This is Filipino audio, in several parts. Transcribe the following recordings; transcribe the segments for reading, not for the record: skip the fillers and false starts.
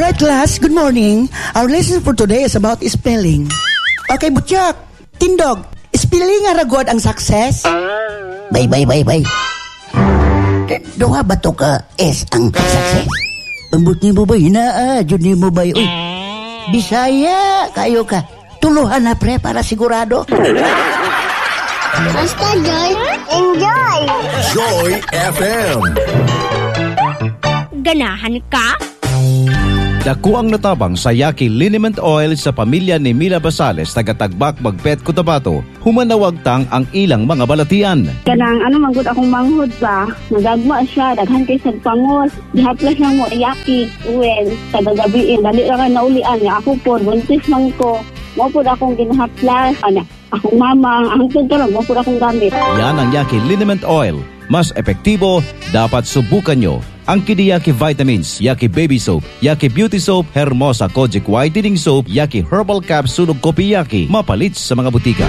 Alright class, good morning. Our lesson for today is about spelling. Okay, Butchak, Tindog, spelling nga ragod ang success? Bay. Doha ba to ka S ang success? Ambot ni mo ba, jud ni mo ba, uy. Bisaya, kayo ka. Tuluhan na pre para sigurado. Basta Joy, enjoy! Joy FM. Ganahan ka? Dako ang natabang sa Yaki Liniment Oil sa pamilya ni Mila Basales taga-Tagbak, Magpet, Cotabato. Humanawagtang ang ilang mga balatian. Kanang manggod akong manghod ba? Nagagma siya, daghan kay sad pangos. Gihaplas lang mo Yaki oil sa gagabiin. Dali ra ka naulian niya ako po, buntis man ko. Mo po akong ginahaplas. Akong mamang, ang karon mo po akong gamit. Yan ang Yaki Liniment Oil. Mas epektibo, dapat subukan nyo. Ang Kidiyaki Vitamins, Yaki Baby Soap, Yaki Beauty Soap, Hermosa Kojic Whitening Soap, Yaki Herbal Capsule ug Kopi Yaki, mapalit sa mga butika.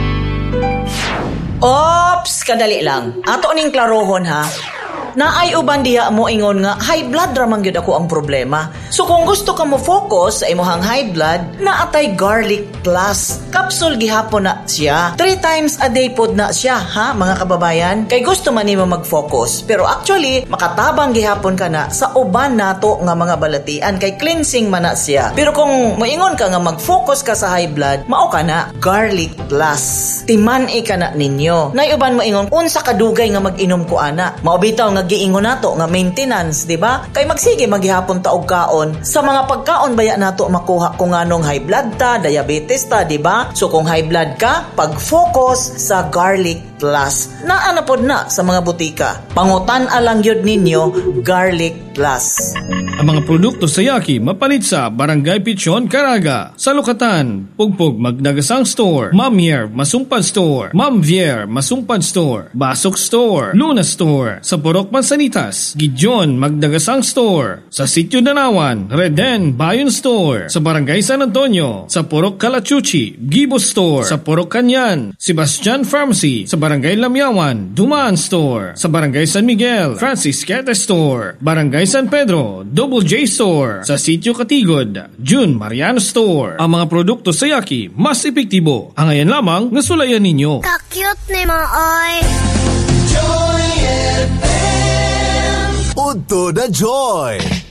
Ops! Kadali lang. Ato ning klarohon ha. Naay uban diha mo ingon nga high blood ramang gyud ako ang problema. So kung gusto ka mo focus sa imong high blood, naatay garlic plus. Capsule gihapon na siya. 3 times a day pod na siya, ha mga kababayan? Kay gusto man nimo mag-focus, pero actually makatabang gihapon ka na sa uban nato nga mga balatian kay cleansing man na siya. Pero kung moingon ka nga mag-focus ka sa high blood, mao ka na garlic plus. Timan-i ka na ninyo. Nay uban mo ingon unsa kadugay nga mag-inom ko ana. Maobitaw nga giingon nato nga maintenance, di ba? Kay magsige maghihapon ta og kaon sa mga pagkaon baya nato makuha kung anong high blood ta, diabetes ta, di ba? So kung high blood ka, pag-focus sa garlic plus. Naa na pod na sa mga butika. Pangutan alang yun ninyo, garlic plus. Ang mga produkto sa Yaki mapalit sa Barangay Pichon, Caraga, sa Lukatan, Pugpug, Magnagasang Store, Mamier, Masumpad Store, Mamvier, Masumpad Store, Basok Store, Luna Store, sa Purok Mansanitas, Gideon, Magnagasang Store, sa Sitio Danawan, Reden, Bayon Store, sa Barangay San Antonio, sa Purok Calachuchi, Gibo Store, sa Purok Kanyan, Sebastian Pharmacy, sa Barangay Lamyawan, Dumaan Store, sa Barangay San Miguel, Francis Quete Store, Barangay San Pedro, Double J Store, sa Sitio Katigod, June Mariano Store. Ang mga produkto sa Yaki mas epektibo. Ang ayan lamang nasulayan ninyo. Ka-cute ni Maoy! Joy FM. Udto na Joy.